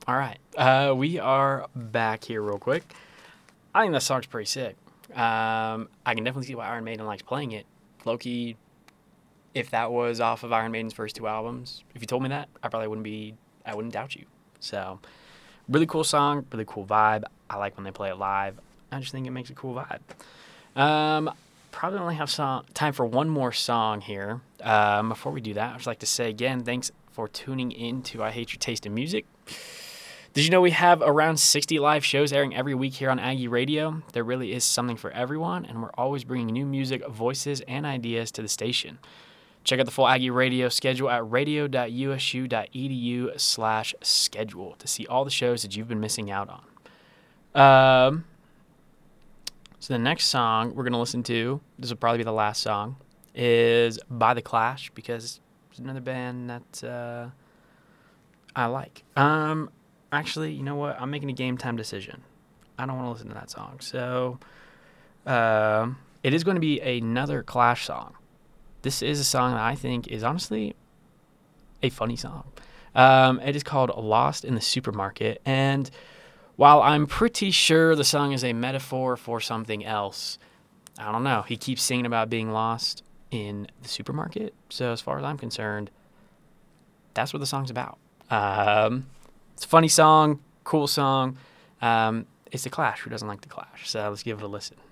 All right. We are back here real quick. I think that song's pretty sick. I can definitely see why Iron Maiden likes playing it. Loki, if that was off of Iron Maiden's first two albums, if you told me that, I wouldn't doubt you. So, really cool song, really cool vibe. I like when they play it live. I just think it makes a cool vibe. Probably only have time for one more song here. Before we do that, I'd just like to say again, thanks for tuning in to I Hate Your Taste in Music. Did you know we have around 60 live shows airing every week here on Aggie Radio? There really is something for everyone, and we're always bringing new music, voices, and ideas to the station. Check out the full Aggie Radio schedule at radio.usu.edu/schedule to see all the shows that you've been missing out on. So the next song we're going to listen to, this will probably be the last song, is by The Clash, because it's another band that I like. Actually, you know what? I'm making a game time decision. I don't want to listen to that song. So it is going to be another Clash song. This is a song that I think is honestly a funny song. It is called Lost in the Supermarket. And while I'm pretty sure the song is a metaphor for something else, I don't know. He keeps singing about being lost in the supermarket. So as far as I'm concerned, that's what the song's about. It's a funny song, cool song. It's The Clash. Who doesn't like The Clash? So let's give it a listen.